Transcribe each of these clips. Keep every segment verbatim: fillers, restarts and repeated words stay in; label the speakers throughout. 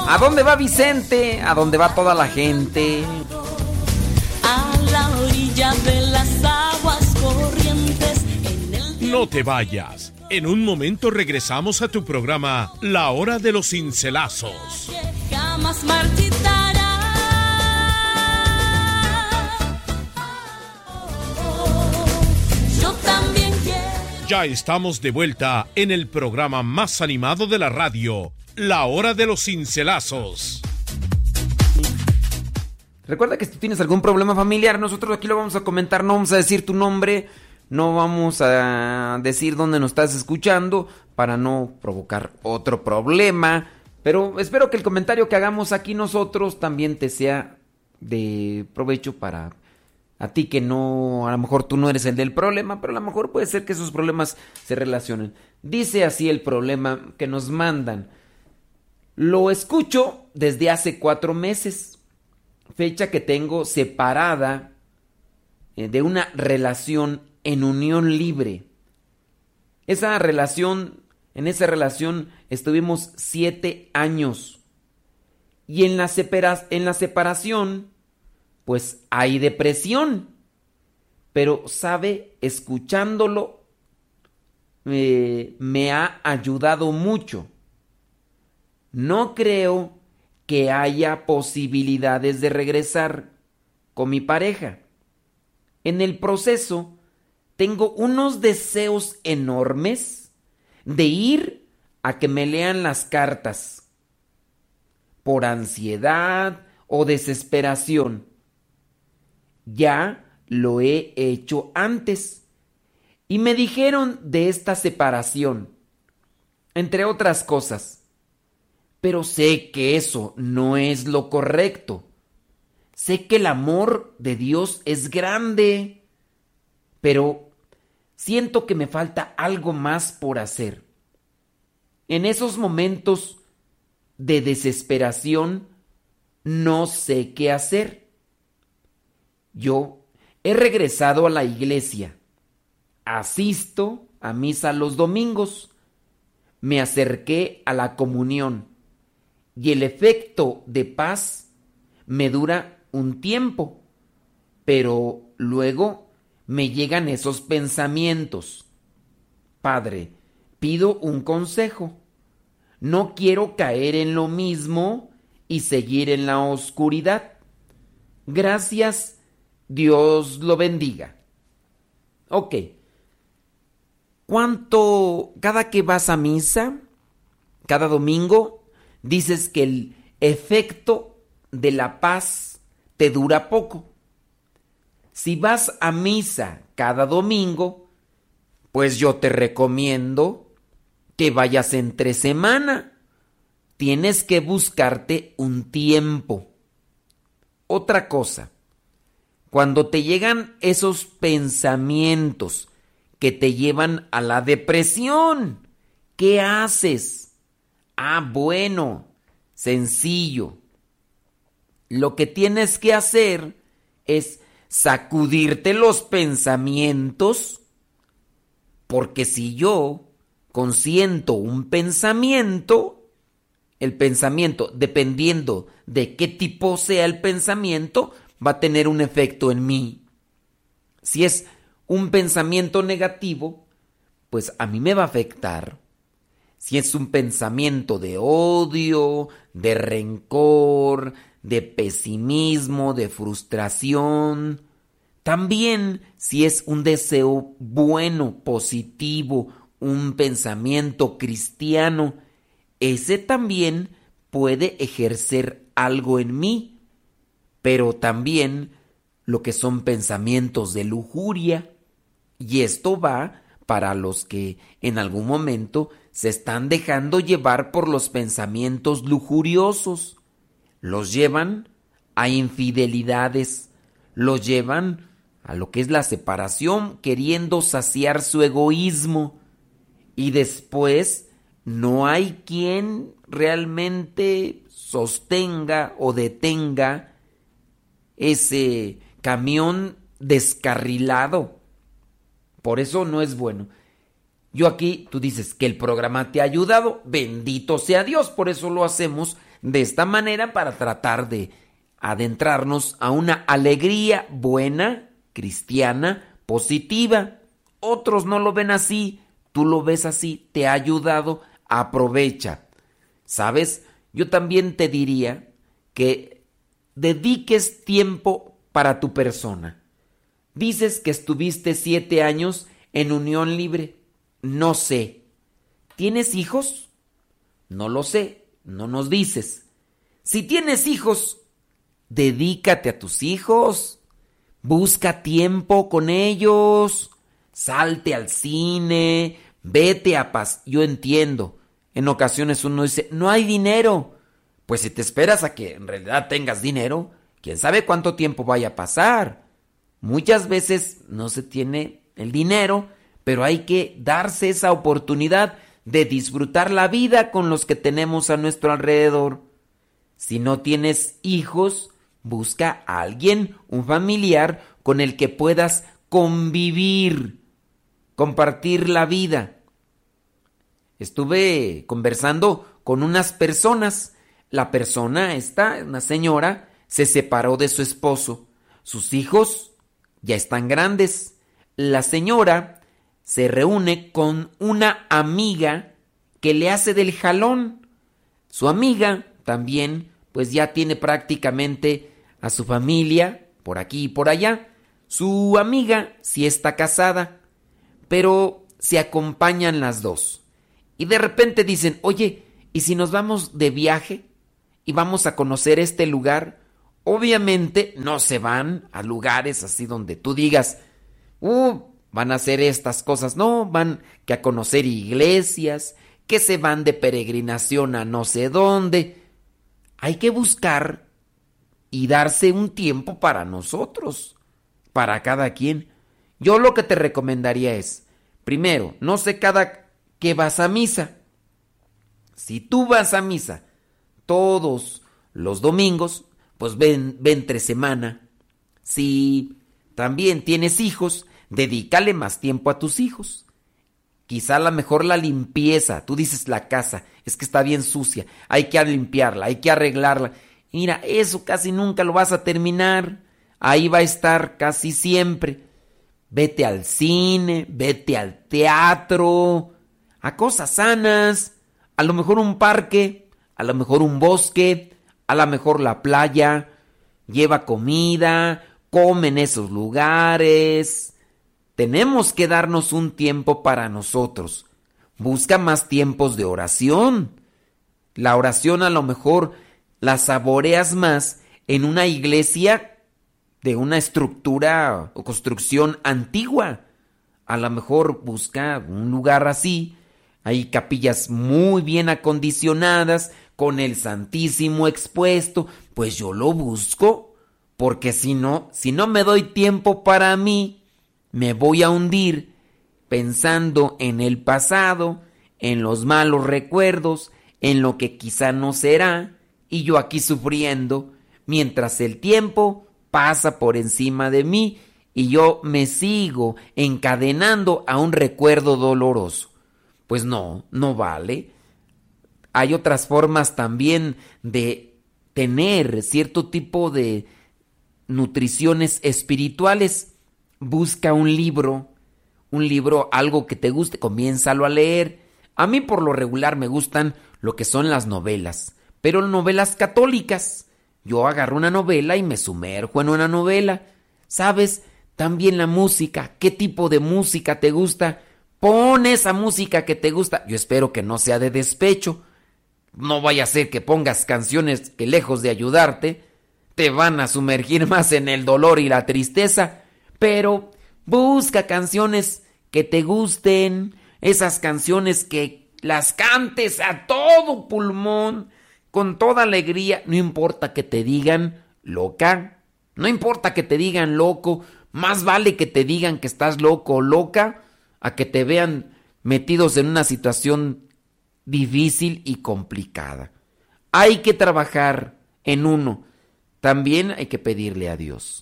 Speaker 1: ¿A dónde va Vicente? ¿A dónde va toda la gente?
Speaker 2: A la orilla de las aguas corrientes. En el...
Speaker 3: No te vayas. En un momento regresamos a tu programa La Hora de los Cincelazos.
Speaker 2: Que jamás marchitará. Yo también quiero.
Speaker 3: Ya estamos de vuelta en el programa más animado de la radio, La Hora de los Cincelazos.
Speaker 1: Recuerda que si tienes algún problema familiar, nosotros aquí lo vamos a comentar, no vamos a decir tu nombre, no vamos a decir dónde nos estás escuchando para no provocar otro problema, pero espero que el comentario que hagamos aquí nosotros también te sea de provecho para a ti, que no, a lo mejor tú no eres el del problema, pero a lo mejor puede ser que esos problemas se relacionen. Dice así el problema que nos mandan: lo escucho desde hace cuatro meses, fecha que tengo separada de una relación en unión libre. Esa relación, en esa relación estuvimos siete años. Y en la, separa- en la separación, pues hay depresión. Pero, ¿sabe? Escuchándolo eh, me ha ayudado mucho. No creo que haya posibilidades de regresar con mi pareja. En el proceso tengo unos deseos enormes de ir a que me lean las cartas por ansiedad o desesperación. Ya lo he hecho antes y me dijeron de esta separación, entre otras cosas. Pero sé que eso no es lo correcto. Sé que el amor de Dios es grande, pero siento que me falta algo más por hacer. En esos momentos de desesperación, no sé qué hacer. Yo he regresado a la iglesia, asisto a misa los domingos, me acerqué a la comunión y el efecto de paz me dura un tiempo, pero luego me llegan esos pensamientos. Padre, pido un consejo. No quiero caer en lo mismo y seguir en la oscuridad. Gracias, Dios lo bendiga. Ok. ¿Cuánto, cada que vas a misa, cada domingo, dices que el efecto de la paz te dura poco? Si vas a misa cada domingo, pues yo te recomiendo que vayas entre semana. Tienes que buscarte un tiempo. Otra cosa, cuando te llegan esos pensamientos que te llevan a la depresión, ¿qué haces? Ah, bueno, sencillo. Lo que tienes que hacer es sacudirte los pensamientos, porque si yo consiento un pensamiento, el pensamiento, dependiendo de qué tipo sea el pensamiento, va a tener un efecto en mí. Si es un pensamiento negativo, pues a mí me va a afectar. Si es un pensamiento de odio, de rencor, de pesimismo, de frustración. También si es un deseo bueno, positivo, un pensamiento cristiano, ese también puede ejercer algo en mí. Pero también lo que son pensamientos de lujuria. Y esto va para los que en algún momento se están dejando llevar por los pensamientos lujuriosos. Los llevan a infidelidades, los llevan a lo que es la separación, queriendo saciar su egoísmo. Y después no hay quien realmente sostenga o detenga ese camión descarrilado. Por eso no es bueno. Yo aquí, tú dices que el programa te ha ayudado, bendito sea Dios, por eso lo hacemos de esta manera para tratar de adentrarnos a una alegría buena, cristiana, positiva. Otros no lo ven así, tú lo ves así, te ha ayudado, aprovecha. ¿Sabes? Yo también te diría que dediques tiempo para tu persona. Dices que estuviste siete años en unión libre. No sé. ¿Tienes hijos? No lo sé, no nos dices. Si tienes hijos, dedícate a tus hijos. Busca tiempo con ellos. Salte al cine. Vete a paz. Yo entiendo. En ocasiones uno dice, no hay dinero. Pues si te esperas a que en realidad tengas dinero, quién sabe cuánto tiempo vaya a pasar. Muchas veces no se tiene el dinero, pero hay que darse esa oportunidad de disfrutar la vida con los que tenemos a nuestro alrededor. Si no tienes hijos, busca a alguien, un familiar, con el que puedas convivir, compartir la vida. Estuve conversando con unas personas. La persona, esta, una señora, se separó de su esposo. Sus hijos ya están grandes. La señora se reúne con una amiga que le hace del jalón. Su amiga también, pues ya tiene prácticamente a su familia por aquí y por allá. Su amiga sí está casada, pero se acompañan las dos. Y de repente dicen, oye, ¿y si nos vamos de viaje y vamos a conocer este lugar? Obviamente no se van a lugares así donde tú digas, uh, van a hacer estas cosas. No, van que a conocer iglesias, que se van de peregrinación a no sé dónde. Hay que buscar y darse un tiempo para nosotros, para cada quien. Yo lo que te recomendaría es, primero, no sé cada que vas a misa. Si tú vas a misa todos los domingos, pues ven, ven entre semana. Si también tienes hijos, dedícale más tiempo a tus hijos. Quizá a lo mejor la limpieza, tú dices la casa, es que está bien sucia, hay que limpiarla, hay que arreglarla. Mira, eso casi nunca lo vas a terminar, ahí va a estar casi siempre. Vete al cine, vete al teatro, a cosas sanas, a lo mejor un parque, a lo mejor un bosque, a lo mejor la playa, lleva comida, come en esos lugares. Tenemos que darnos un tiempo para nosotros. Busca más tiempos de oración. La oración a lo mejor la saboreas más en una iglesia de una estructura o construcción antigua. A lo mejor busca un lugar así. Hay capillas muy bien acondicionadas, con el Santísimo expuesto. Pues yo lo busco, porque si no, si no me doy tiempo para mí, me voy a hundir pensando en el pasado, en los malos recuerdos, en lo que quizá no será, y yo aquí sufriendo, mientras el tiempo pasa por encima de mí y yo me sigo encadenando a un recuerdo doloroso. Pues no, no vale. Hay otras formas también de tener cierto tipo de nutriciones espirituales. Busca un libro, un libro, algo que te guste, comiénzalo a leer. A mí por lo regular me gustan lo que son las novelas, pero novelas católicas. Yo agarro una novela y me sumerjo en una novela. ¿Sabes? También la música. ¿Qué tipo de música te gusta? Pon esa música que te gusta. Yo espero que no sea de despecho. No vaya a ser que pongas canciones que lejos de ayudarte, te van a sumergir más en el dolor y la tristeza. Pero busca canciones que te gusten, esas canciones que las cantes a todo pulmón, con toda alegría. No importa que te digan loca, no importa que te digan loco, más vale que te digan que estás loco o loca, a que te vean metidos en una situación difícil y complicada. Hay que trabajar en uno, también hay que pedirle a Dios.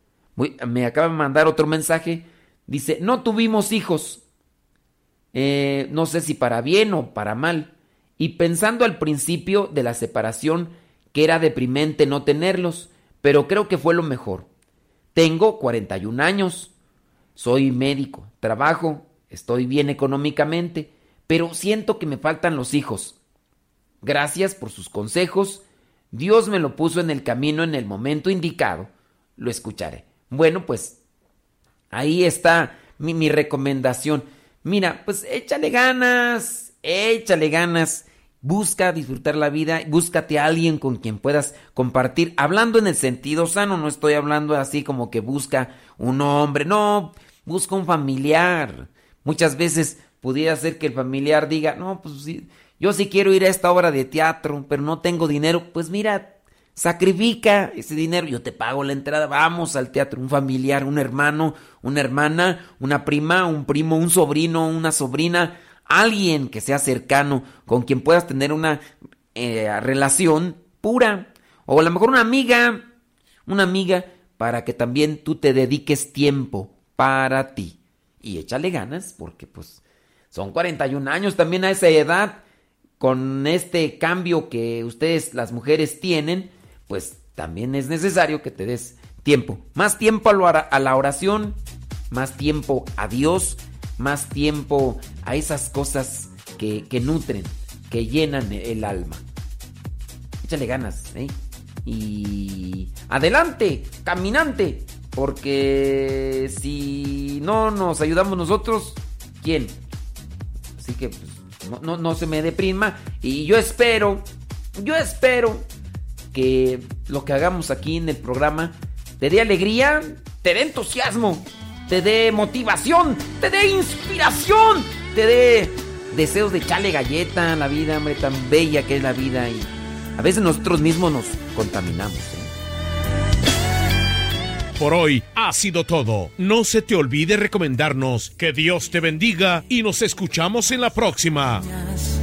Speaker 1: Me acaba de mandar otro mensaje. Dice, no tuvimos hijos. Eh, no sé si para bien o para mal. y pensando al principio de la separación que era deprimente no tenerlos, pero creo que fue lo mejor. Tengo cuarenta y un años, soy médico, trabajo, estoy bien económicamente, pero siento que me faltan los hijos. Gracias por sus consejos, Dios me lo puso en el camino en el momento indicado, lo escucharé. Bueno, pues ahí está mi, mi recomendación. Mira, pues échale ganas, échale ganas. Busca disfrutar la vida, búscate a alguien con quien puedas compartir, hablando en el sentido sano, no estoy hablando así como que busca un hombre, no, busca un familiar. Muchas veces pudiera ser que el familiar diga, no, pues sí, yo sí quiero ir a esta obra de teatro, pero no tengo dinero, pues mira, sacrifica ese dinero, yo te pago la entrada, vamos al teatro. Un familiar, un hermano, una hermana, una prima, un primo, un sobrino, una sobrina, alguien que sea cercano, con quien puedas tener una eh, relación pura. O a lo mejor una amiga, una amiga para que también tú te dediques tiempo para ti. Y échale ganas, porque pues son cuarenta y un años también a esa edad, con este cambio que ustedes las mujeres tienen, pues también es necesario que te des tiempo. Más tiempo a la oración, más tiempo a Dios, más tiempo a esas cosas que, que nutren, que llenan el alma. Échale ganas, ¿eh? Y adelante, caminante, porque si no nos ayudamos nosotros, ¿quién? Así que pues, no, no, no se me deprima. Y yo espero, yo espero que lo que hagamos aquí en el programa te dé alegría, te dé entusiasmo, te dé motivación, te dé inspiración, te dé deseos de echarle galleta a la vida, hombre, tan bella que es la vida. Y a veces nosotros mismos nos contaminamos, ¿eh?
Speaker 3: Por hoy ha sido todo. No se te olvide recomendarnos. Que Dios te bendiga y nos escuchamos en la próxima.